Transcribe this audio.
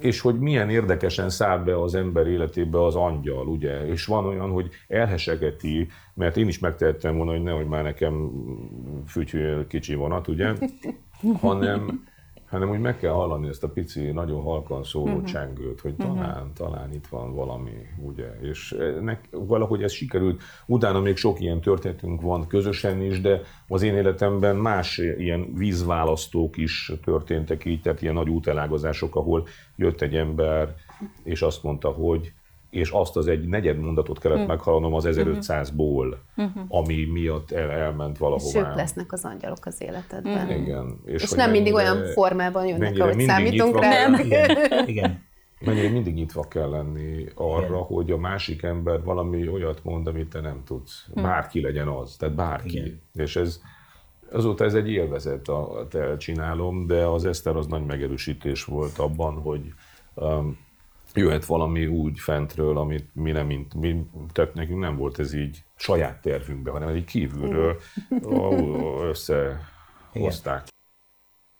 és hogy milyen érdekesen száll be az ember életébe az angyal, ugye? És van olyan, hogy elhesegeti, mert én is megtehettem volna, hogy nehogy már nekem fütyül kicsi vonat, ugye? hanem hogy meg kell hallani ezt a pici, nagyon halkan szóló csengőt, hogy talán itt van valami, ugye? És valahogy ez sikerült. Utána még sok ilyen történetünk van közösen is, de az én életemben más ilyen vízválasztók is történtek így, tehát ilyen nagy útelágazások, ahol jött egy ember, és azt mondta, hogy és azt az egy negyed mondatot kellett meghallanom az 1500-ból, ami miatt elment valahová. És ők lesznek az angyalok az életedben. Igen. És nem mindig olyan formában jönnek, ahogy számítunk rá. Igen. Mennyire mindig nyitva kell lenni arra, Igen. hogy a másik ember valami olyat mond, amit te nem tudsz. Bárki legyen az, tehát bárki. Igen. És azóta ez egy élvezet, csinálom, de az Eszter az nagy megerősítés volt abban, hogy jöhet valami úgy fentről, amit tehát nekünk nem volt ez így saját tervünkben, hanem egy kívülről összehozták.